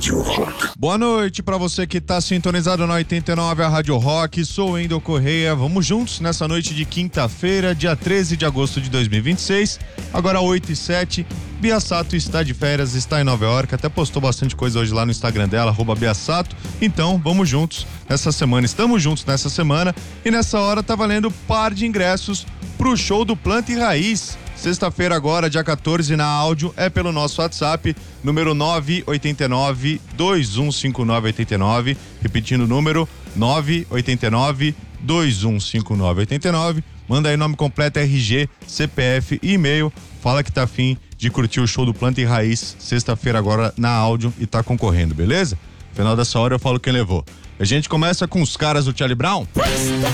Rádio Rock. Boa noite pra você que tá sintonizado na 89, a Rádio Rock. Sou o Wendel Correia. Vamos juntos nessa noite de quinta-feira, dia 13 de agosto de 2026. Agora 8h07. Bia Sato está de férias, está em Nova York. Até postou bastante coisa hoje lá no Instagram dela, @Bia Sato. Então, vamos juntos nessa semana. Estamos juntos nessa semana. E nessa hora tá valendo par de ingressos pro show do Planta e Raiz. Sexta-feira agora, dia 14, na áudio, é pelo nosso WhatsApp, número 989-215989, repetindo o número 989-215989. Manda aí nome completo, RG, CPF e e-mail. Fala que tá afim de curtir o show do Planta e Raiz, sexta-feira agora na áudio e tá concorrendo, beleza? Final dessa hora eu falo quem levou. A gente começa com os caras do Charlie Brown.